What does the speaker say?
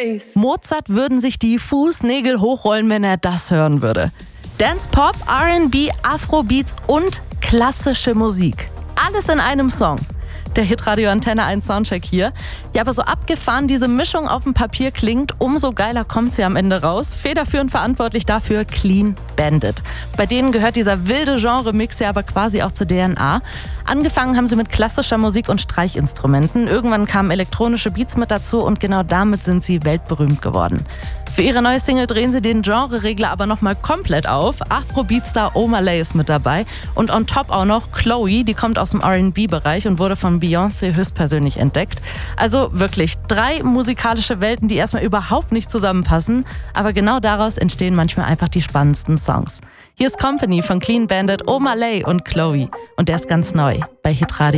Mozart würden sich die Fußnägel hochrollen, wenn er das hören würde. Dance, Pop, R&B, Afrobeats und klassische Musik. Alles in einem Song. Der Hitradio Antenne 1 Soundcheck hier. Ja, aber so abgefahren diese Mischung auf dem Papier klingt, umso geiler kommt sie am Ende raus. Federführend verantwortlich dafür Clean Bandit. Bei denen gehört dieser wilde Genre-Mix ja aber quasi auch zur DNA. Angefangen haben sie mit klassischer Musik und Streichinstrumenten. Irgendwann kamen elektronische Beats mit dazu und genau damit sind sie weltberühmt geworden. Für ihre neue Single drehen sie den Genre-Regler aber nochmal komplett auf. Afrobeat-Star Omalay ist mit dabei und on top auch noch Chloe, die kommt aus dem R&B-Bereich und wurde von Beyoncé höchstpersönlich entdeckt. Also wirklich 3 musikalische Welten, die erstmal überhaupt nicht zusammenpassen, aber genau daraus entstehen manchmal einfach die spannendsten Songs. Hier ist Company von Clean Bandit, Omalay und Chloe und der ist ganz neu bei Hitradio.